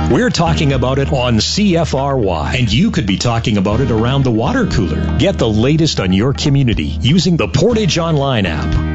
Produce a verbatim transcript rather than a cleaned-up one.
We're talking about it on C F R Y, and you could be talking about it around the water cooler. Get the latest on your community using the Portage Online app